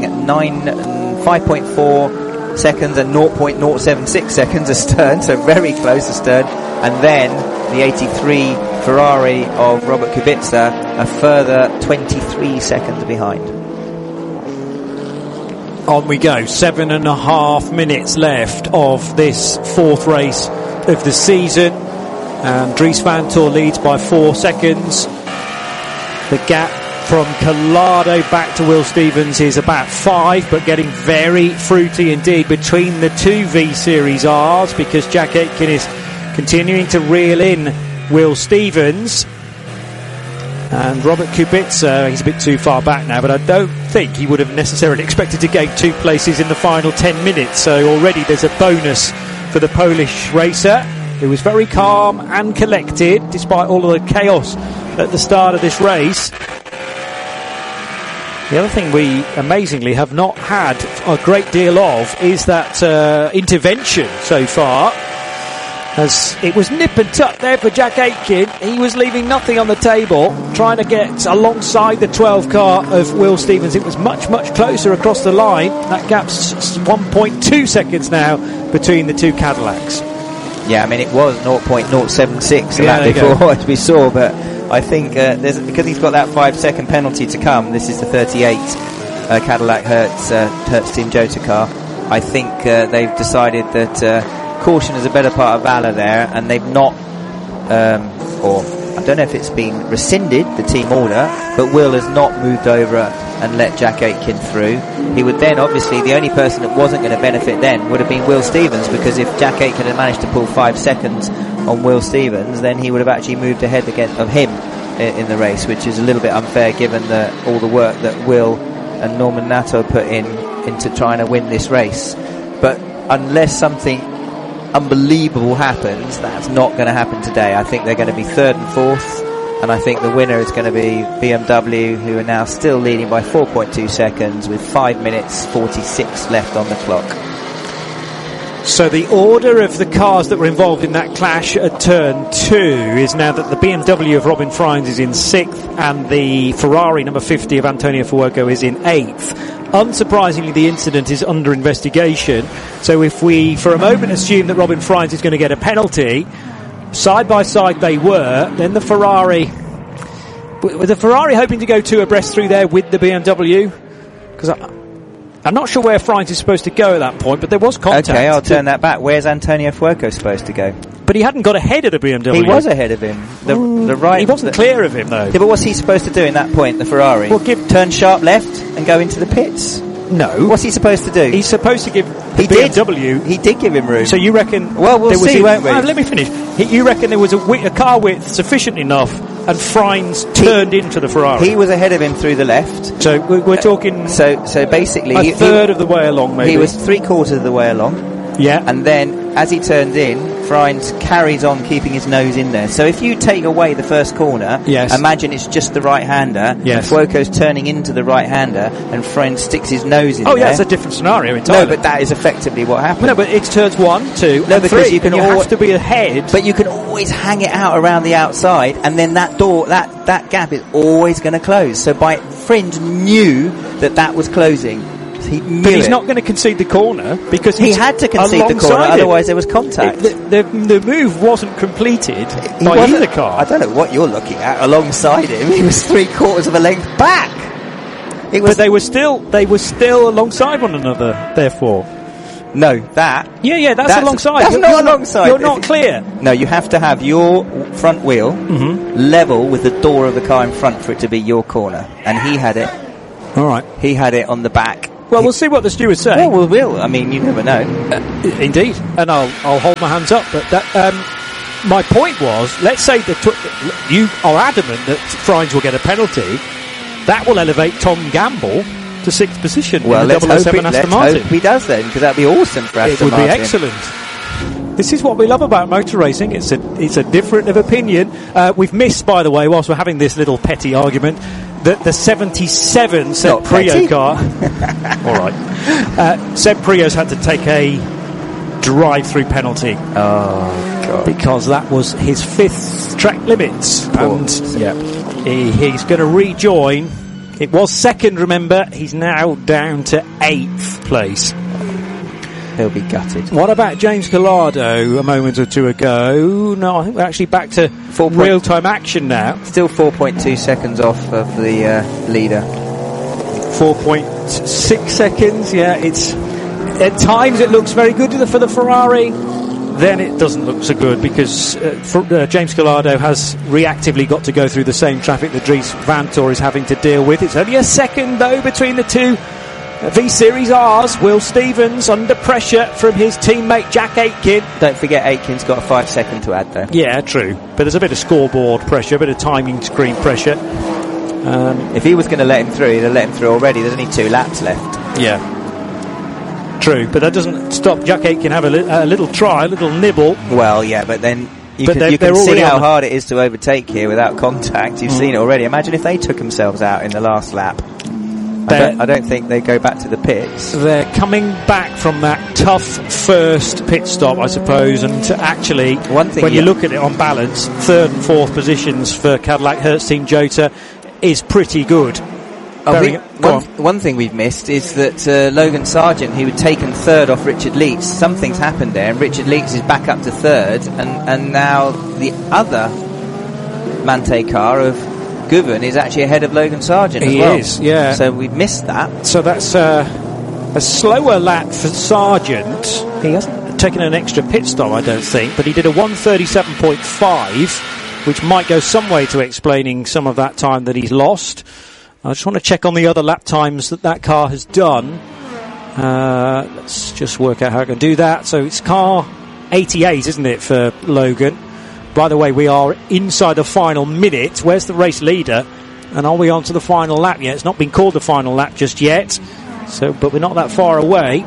5.4 seconds and 0.076 seconds astern, so very close astern. And then the 83 Ferrari of Robert Kubica, a further 23 seconds behind. On we go. 7.5 minutes left of this 4th race of the season. Dries Vanthoor leads by 4 seconds. The gap from Collado back to Will Stevens is about 5, but getting very fruity indeed between the 2 V-Series Rs, because Jack Aitken is continuing to reel in Will Stevens. And Robert Kubica, he's a bit too far back now, but I don't think he would have necessarily expected to gain 2 places in the final 10 minutes. So already there's a bonus for the Polish racer, who was very calm and collected despite all of the chaos at the start of this race. The other thing we amazingly have not had a great deal of is that intervention so far, as it was nip and tuck there for Jack Aitken. He was leaving nothing on the table, trying to get alongside the 12 car of Will Stevens. It was much, much closer across the line. That gap's 1.2 seconds now between the 2 Cadillacs. Yeah, I mean, it was 0.076 before, as we saw, but I think because he's got that 5-second penalty to come, this is the 38 Cadillac Hertz Team Jota car. I think they've decided that caution is a better part of valour there, and they've not, or I don't know if it's been rescinded, the team order, but Will has not moved over and let Jack Aitken through. He would then, obviously, the only person that wasn't going to benefit then would have been Will Stevens, because if Jack Aitken had managed to pull 5 seconds on Will Stevens, then he would have actually moved ahead of him in the race, which is a little bit unfair given all the work that Will and Norman Nato put into trying to win this race. But unless something unbelievable happens, that's not going to happen today. I think they're going to be 3rd and 4th, and I think the winner is going to be BMW, who are now still leading by 4.2 seconds with 5 minutes 46 left on the clock. So the order of the cars that were involved in that clash at turn 2 is now that the BMW of Robin Frijns is in 6th, and the Ferrari number 50 of Antonio Fuoco is in 8th. Unsurprisingly, the incident is under investigation. So if we, for a moment, assume that Robin Frijns is going to get a penalty, side by side they were, then the Ferrari... Was the Ferrari hoping to go 2 abreast through there with the BMW? Because I'm not sure where Frijns is supposed to go at that point, but there was contact. Okay, I'll turn that back. Where's Antonio Fuoco supposed to go? But he hadn't got ahead of the BMW. He was ahead of him. The right. He wasn't clear of him, though. Yeah, but what's he supposed to do in that point, the Ferrari? Well, turn sharp left and go into the pits? No. What's he supposed to do? He's supposed to give BMW... He did give him room. So you reckon... Well, we'll see, won't we? Let me finish. You reckon there was a car width sufficient enough, and Frijns turned into the Ferrari? He was ahead of him through the left. So we're talking... So basically... A third of the way along, maybe. He was 3/4 of the way along. Yeah. And then, as he turned in, Frijns carries on keeping his nose in there. So if you take away the first corner, imagine it's just the right-hander, yes. and Fuoco's turning into the right-hander, and Frijns sticks his nose in there. Oh, yeah, it's a different scenario entirely. No, but that is effectively what happened. No, but it's turns 1, 2, no, and because 3, you can have to be ahead. But you can always hang it out around the outside, and then that door, that gap is always going to close. So Frijns knew that was closing. But he's not going to concede the corner, because he had to concede the corner, otherwise there was contact. The move wasn't completed by either car. I don't know what you're looking at. Alongside him, he was 3/4 of a length back. But they were still alongside one another. Therefore, no, that. Yeah, that's alongside. That's not alongside. You're not clear. No, you have to have your front wheel level with the door of the car in front for it to be your corner, and he had it. All right. He had it on the back. Well, we'll see what the steward's saying. Well, we will. I mean, you never know. Indeed, and I'll hold my hands up. But that, my point was, let's say that you are adamant that Frijns will get a penalty. That will elevate Tom Gamble to 6th position in the 007 Aston Martin. Hope he does then, because that'd be awesome for Aston Martin. It would be excellent. This is what we love about motor racing. It's a difference of opinion. We've missed, by the way, whilst we're having this little petty argument, that the 77 Seb Prio car. All right. Seb Prio's had to take a drive-through penalty. Oh, God. Because that was his 5th track limits. And he's going to rejoin. It was 2nd, remember. He's now down to 8th place. He'll be gutted. What about James Collado a moment or two ago? No, I think we're actually back to real-time action now. Still 4.2 seconds off of the leader. 4.6 seconds, yeah. It's at times it looks very good for the Ferrari. Then it doesn't look so good because James Collado has reactively got to go through the same traffic that Dries Vanthoor is having to deal with. It's only a second, though, between the two V-Series R's. Will Stevens under pressure from his teammate Jack Aitken. Don't forget Aitken's got a 5 second to add, though. Yeah, true. But there's a bit of scoreboard pressure, a bit of timing screen pressure. If he was going to let him through, he'd have let him through already. There's only 2 laps left. Yeah. True, but that doesn't stop Jack Aitken have a little try, a little nibble. Well, yeah, but then you can see how hard it is to overtake here without contact. You've seen it already. Imagine if they took themselves out in the last lap. I don't think they go back to the pits. They're coming back from that tough first pit stop, I suppose, and actually, when you look at it on balance, 3rd and 4th positions for Cadillac Hertz Team Jota is pretty good. One thing we've missed is that Logan Sargent, who had taken 3rd off Richard Leach, something's happened there, and Richard Leach is back up to 3rd, and now the other Manthey car of Guven is actually ahead of Logan Sargent as well. He is, yeah. So we've missed that. So that's a slower lap for Sargent. He hasn't taken an extra pit stop, I don't think, but he did a 1:37.5, which might go some way to explaining some of that time that he's lost. I just want to check on the other lap times that car has done. Let's just work out how I can do that. So it's car 88, isn't it, for Logan? By the way, we are inside the final minute. Where's the race leader? And are we on to the final lap yet? It's not been called the final lap just yet. But we're not that far away.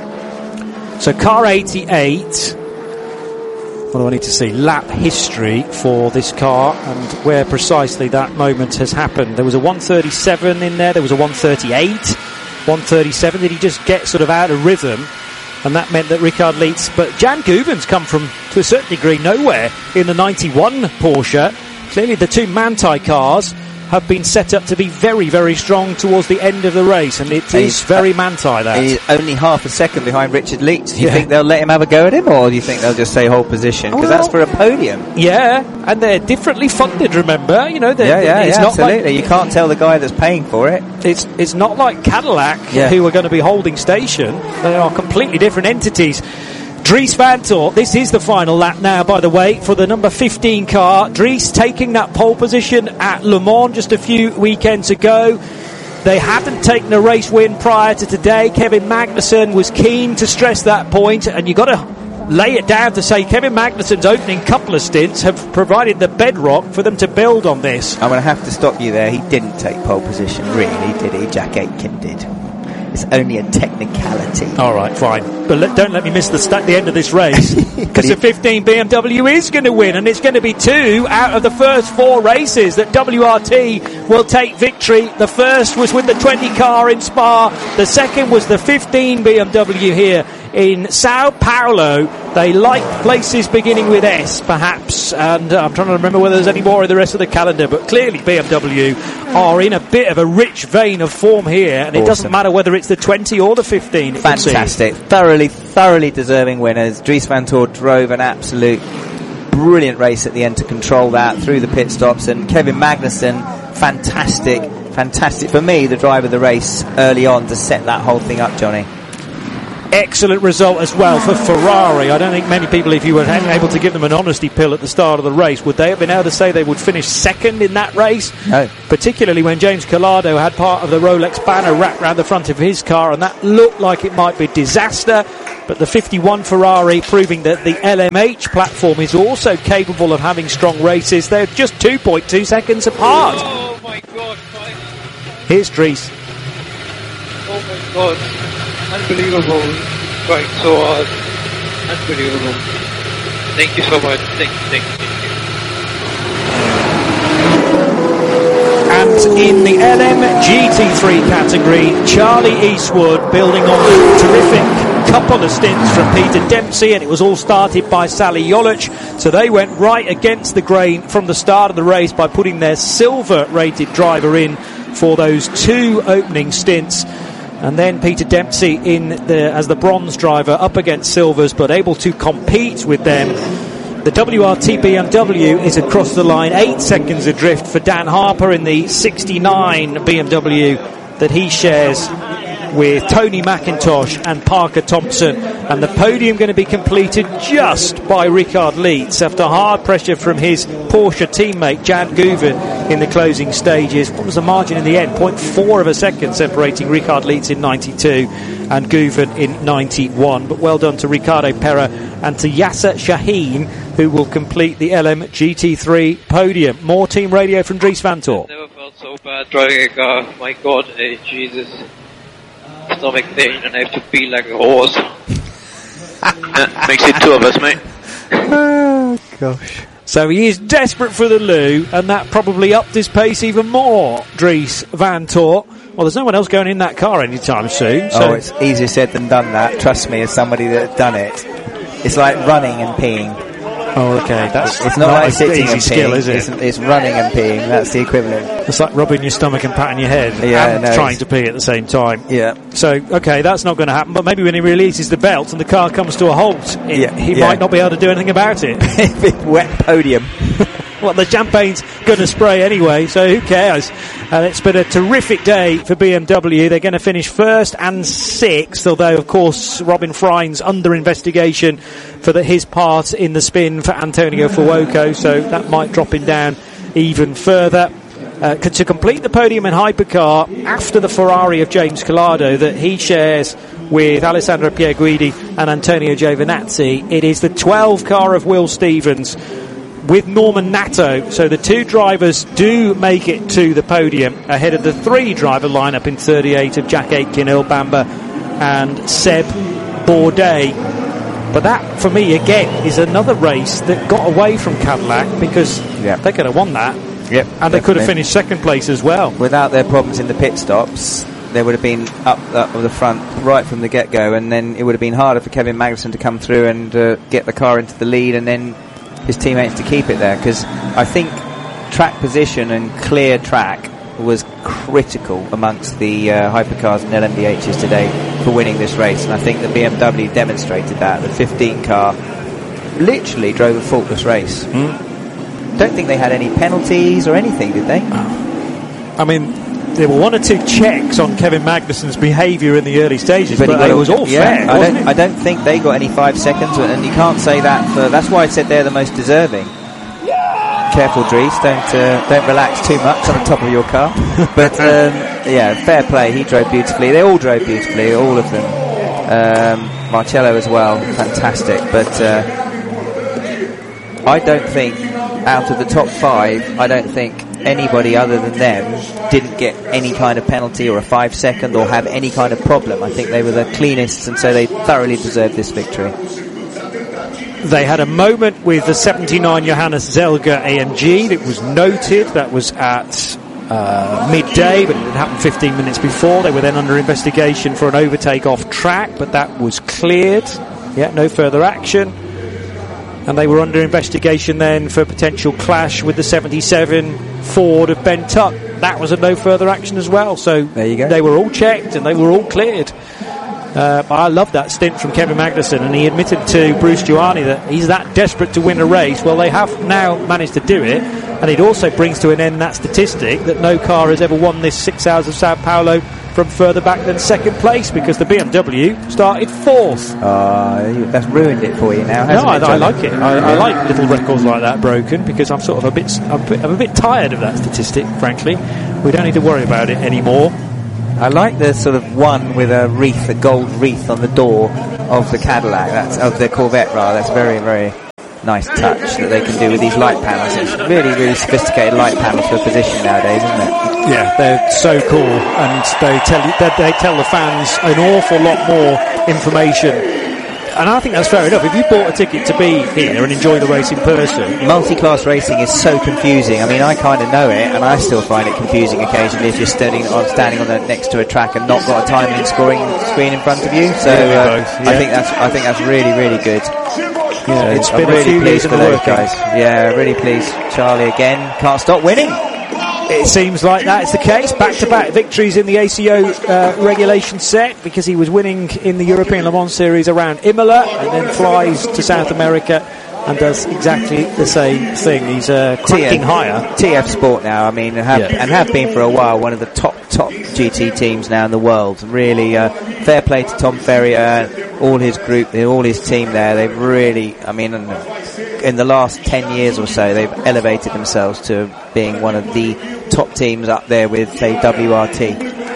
So car 88. What do I need to see? Lap history for this car and where precisely that moment has happened. There was a 1:37 in there. There was a 1:38. 1:37. Did he just get sort of out of rhythm? And that meant that Richard Leitz, but Jan Guven's come from, to a certain degree, nowhere in the 91 Porsche. Clearly the two Manthey cars have been set up to be very, very strong towards the end of the race, and it is very Manthey, that. He's only half a second behind Richard Leitz. Do you think they'll let him have a go at him, or do you think they'll just say hold position? Because that's for a podium. Yeah, and they're differently funded, remember? You know, it's not absolutely. Like, you can't tell the guy that's paying for it. It's not like Cadillac, who are going to be holding station. They are completely different entities. Dries Vanthoor, this is the final lap now, by the way, for the number 15 car. Dries taking that pole position at Le Mans just a few weekends ago. They haven't taken a race win prior to today. Kevin Magnussen was keen to stress that point, and you've got to lay it down to say Kevin Magnussen's opening couple of stints have provided the bedrock for them to build on this. I'm going to have to stop you there. He didn't take pole position, really, did he? Jack Aitken did. It's only a technicality. All right, fine. But don't let me miss the end of this race, because the 15 BMW is going to win, and it's going to be 2 out of the first 4 races that WRT will take victory. The first was with the 20 car in Spa. The second was the 15 BMW here in Sao Paulo. They like places beginning with S, perhaps, and I'm trying to remember whether there's any more in the rest of the calendar, but clearly BMW are in a bit of a rich vein of form here, and it doesn't matter whether it's the 20 or the 15. Fantastic. Thoroughly deserving winners. Dries Vanthoor drove an absolute brilliant race at the end to control that through the pit stops, and Kevin Magnussen, fantastic fantastic. For me, the driver of the race early on to set that whole thing up, Johnny. Excellent result as well for Ferrari. I don't think many people, if you were able to give them an honesty pill at the start of the race, would they have been able to say they would finish second in that race? No. Particularly when James Collado had part of the Rolex banner wrapped around the front of his car, and that looked like it might be disaster. But the 51 Ferrari proving that the LMH platform is also capable of having strong races. They're just 2.2 seconds apart. Oh my God! Here's Dries. Oh my God! Unbelievable! Trying so hard. Unbelievable! Thank you so much. Thank you. And in the LM GT3 category, Charlie Eastwood building on the terrific couple of stints from Peter Dempsey, and it was all started by Sally Jolic. So they went right against the grain from the start of the race by putting their silver rated driver in for those 2 opening stints. And then Peter Dempsey as the bronze driver up against silvers, but able to compete with them. The WRT BMW is across the line, 8 seconds adrift for Dan Harper in the 69 BMW that he shares with Tony McIntosh and Parker Thompson. And the podium going to be completed just by Richard Lietz after hard pressure from his Porsche teammate Jan Guven in the closing stages. What was the margin in the end? 0.4 of a second separating Richard Lietz in 92 and Guven in 91. But well done to Ricardo Pera and to Yasser Shaheen, who will complete the LM GT3 podium. More team radio from Dries Vanthoor. Never felt so bad driving a car. My God, Jesus. Stomach pain, and I have to pee like a horse. Makes it 2 of us, mate. Oh, gosh. So he is desperate for the loo, and that probably upped his pace even more, Dries Vanthoor. Well, there's no one else going in that car anytime soon. So it's easier said than done, that. Trust me, as somebody that's done it. It's like running and peeing. Oh, okay. It's not like an sitting easy and skill, peeing. is it? It's running and peeing. That's the equivalent. It's like rubbing your stomach and patting your head and trying to pee at the same time. Yeah. So, okay, that's not going to happen. But maybe when he releases the belt and the car comes to a halt, he might not be able to do anything about it. Wet podium. Well, the champagne's going to spray anyway, so who cares? It's been a terrific day for BMW. They're going to finish 1st and 6th, although, of course, Robin Frine's under investigation for his part in the spin for Antonio Fuoco, so that might drop him down even further. To complete the podium in hypercar after the Ferrari of James Collado that he shares with Alessandro Pierguidi and Antonio Giovinazzi, it is the 12 car of Will Stevens with Norman Nato. So the 2 drivers do make it to the podium ahead of the 3 driver lineup in 38 of Jack Aitken, Earl Bamber and Seb Bourdais. But that, for me, again, is another race that got away from Cadillac because they could have won that. Yep, and they could have finished second place as well. Without their problems in the pit stops, they would have been up the front right from the get-go, and then it would have been harder for Kevin Magnussen to come through and get the car into the lead and then his teammates to keep it there, because I think track position and clear track was critical amongst the hypercars and LMDHs today for winning this race, and I think the BMW demonstrated that. The 15 car literally drove a faultless race. Don't think they had any penalties or anything, did they? I mean, there were 1 or 2 checks on Kevin Magnussen's behaviour in the early stages, but it was all fair. I don't think they got any 5 seconds, and you can't say that. That's why I said they're the most deserving. Careful, Dries, don't relax too much on the top of your car. But fair play. He drove beautifully. They all drove beautifully, all of them. Marcello as well, fantastic. But I don't think, out of the top 5, I don't think anybody other than them didn't get any kind of penalty or a 5 second or have any kind of problem. I think they were the cleanest, and so they thoroughly deserved this victory. They had a moment with the 79 Johannes Zelger AMG that was noted. That was at midday, but it had happened 15 minutes before. They were then under investigation for an overtake off track, but that was cleared. No further action. And they were under investigation then for potential clash with the 77 Ford of Ben Tuck. That was a no further action as well. So there you go. They were all checked and they were all cleared. But I love that stint from Kevin Magnussen, and he admitted to Bruce Giuliani that he's that desperate to win a race. Well, they have now managed to do it, and it also brings to an end that statistic that no car has ever won this 6 Hours of Sao Paulo from further back than second place, because the BMW started fourth. That's ruined it for you now, hasn't it? I like it. I like little records like that broken, because I'm sort of I'm a bit tired of that statistic, frankly. We don't need to worry about it anymore. I like the sort of one with a wreath, a gold wreath on the door of the Cadillac, of the Corvette rather. That's very, very nice touch that they can do with these light panels. It's really, really sophisticated light panels for position nowadays, isn't it? Yeah, they're so cool, and they tell the fans an awful lot more information. And I think that's fair enough. If you bought a ticket to be here and enjoy the race in person... Multi-class racing is so confusing. I mean, I kind of know it, and I still find it confusing occasionally if you're standing on next to a track and not got a timing and scoring screen in front of you. So I think that's really, really good. Yeah, it's been really a few years for those guys. Yeah, really pleased. Charlie again can't stop winning. It seems like that's the case. Back-to-back victories in the ACO regulation set, because he was winning in the European Le Mans Series around Imola, and then flies to South America and does exactly the same thing. He's cracking higher. TF Sport now, I mean, have been for a while one of the top GT teams now in the world. Really fair play to Tom Ferrier, all his group, all his team there. They've really, I mean, in the last 10 years or so, they've elevated themselves to being one of the top teams up there with, say, WRT.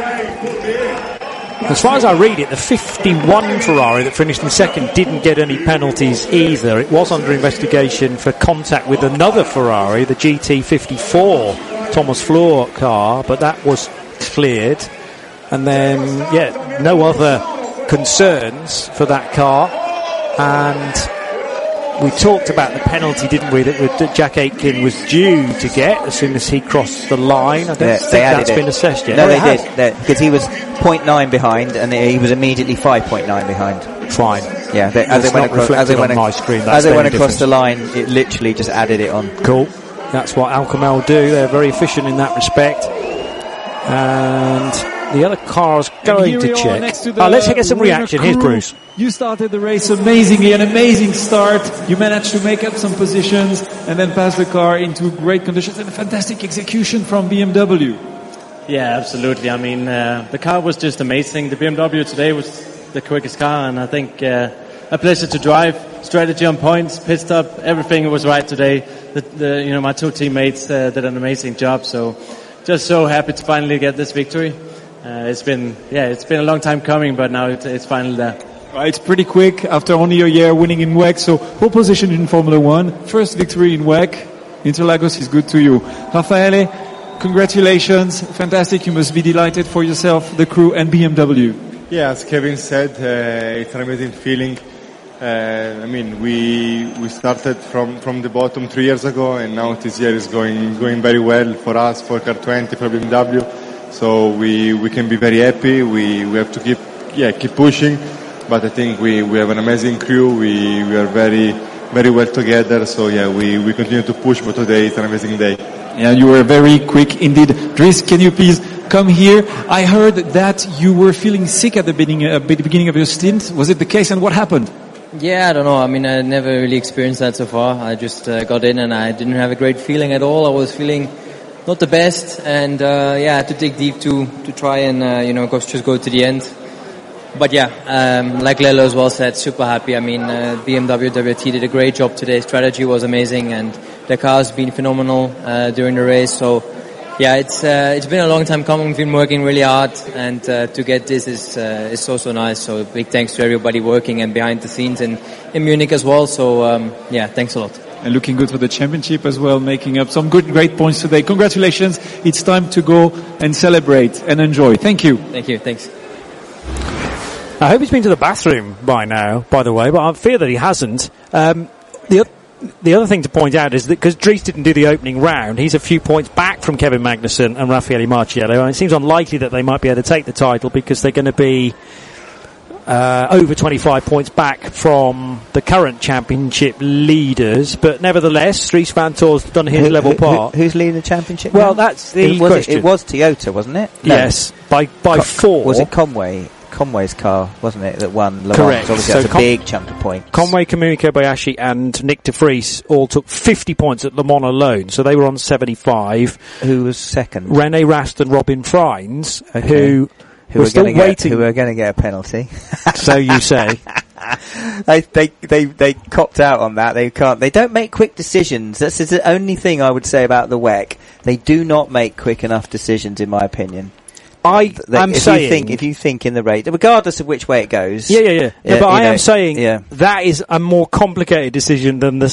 As far as I read it, the 51 Ferrari that finished in second didn't get any penalties either. It was under investigation for contact with another Ferrari, the GT54 Thomas Floor car, but that was cleared. And then, no other concerns for that car. And we talked about the penalty, didn't we, that Jack Aitken was due to get as soon as he crossed the line. I don't think that's been assessed yet. No, they did, because he was 0.9 behind, and he was immediately 5.9 behind. Fine. Yeah, as they went across the line, it literally just added it on. Cool. That's what Alcomel do. They're very efficient in that respect. And the other car's going to check. Let's get some reaction. Here's Bruce. You started the race amazingly, an amazing start. You managed to make up some positions and then pass the car into great conditions, and a fantastic execution from BMW. Yeah, absolutely. I mean, the car was just amazing. The BMW today was the quickest car, and I think a pleasure to drive. Strategy on points, pit stop, everything was right today. My two teammates did an amazing job. So, just so happy to finally get this victory. It's been a long time coming, but now it's finally there. It's pretty quick after only a year winning in WEC. So, pole position in Formula 1, first victory in WEC. Interlagos is good to you. Raffaele, congratulations, fantastic. You must be delighted for yourself, the crew, and BMW. Yeah, as Kevin said, it's an amazing feeling. We started from the bottom 3 years ago, and now this year is going very well for us, for Car 20, for BMW. So we can be very happy. We have to keep pushing. But I think we have an amazing crew. We are very, very well together. So we continue to push. But today is an amazing day. Yeah, you were very quick indeed. Dries, can you please come here? I heard that you were feeling sick at the beginning of your stint. Was it the case, and what happened? Yeah, I don't know. I mean, I never really experienced that so far. I just got in and I didn't have a great feeling at all. I was feeling not the best, and I had to dig deep to try and just go to the end. But like Lello as well said, super happy. I mean, BMW WRT did a great job today. Strategy was amazing, and the car's been phenomenal during the race. So, it's been a long time coming. We've been working really hard, and to get this is so nice. So, big thanks to everybody working and behind the scenes in Munich as well. So, thanks a lot. And looking good for the championship as well, making up some great points today. Congratulations. It's time to go and celebrate and enjoy. Thank you. Thank you. Thanks. I hope he's been to the bathroom by now, by the way, but I fear that he hasn't. The other thing to point out is that because Dries didn't do the opening round, he's a few points back from Kevin Magnussen and Raffaele Marciello, and it seems unlikely that they might be able to take the title because they're going to be over 25 points back from the current championship leaders. But nevertheless, Dries Vanthoor's done his level part. Who's leading the championship? Well, that's the question. It was Toyota, wasn't it? No. Yes, by 4. Was it Conway? Conway's car, wasn't it, that won Le Mans? Correct. Obviously, So that's a big chunk of points. Conway, Kamui Kobayashi and Nick de Vries all took 50 points at Le Mans alone, so they were on 75. Who was second? Rene Rast and Robin Freins, Okay. who were still waiting. Who are going to get a penalty. So you say. They copped out on that. They don't make quick decisions. That's the only thing I would say about the WEC. They do not make quick enough decisions, in my opinion. If you think in the race, regardless of which way it goes. Yeah. But I am saying that is a more complicated decision than the